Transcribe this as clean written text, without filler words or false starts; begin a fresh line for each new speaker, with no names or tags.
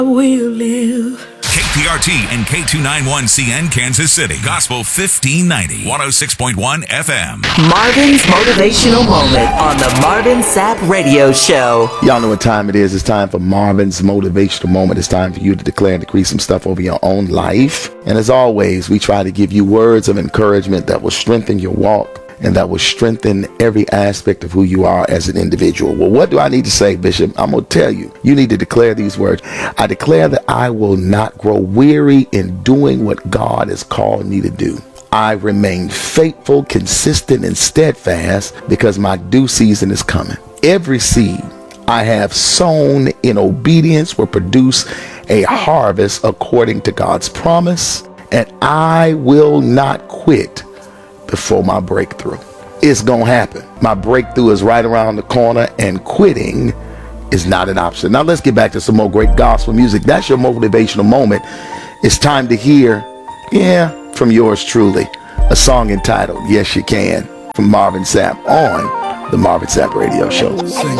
will live.
KPRT and K291CN Kansas City. Gospel 1590, 106.1 FM.
Marvin's Motivational Moment on the Marvin Sapp Radio Show.
Y'all know what time it is. It's time for Marvin's Motivational Moment. It's time for you to declare and decree some stuff over your own life. And as always, we try to give you words of encouragement that will strengthen your walk and that will strengthen every aspect of who you are as an individual. Well, what do I need to say, Bishop? I'm going to tell you. You need to declare these words. I declare that I will not grow weary in doing what God has called me to do. I remain faithful, consistent, and steadfast because my due season is coming. Every seed I have sown in obedience will produce a harvest according to God's promise, and I will not quit before my breakthrough. It's gonna happen. My breakthrough is right around the corner, and quitting is not an option. Now let's get back to some more great gospel music. That's your motivational moment. It's time to hear, from yours truly, a song entitled Yes You Can from Marvin Sapp on the Marvin Sapp Radio Show.
Sing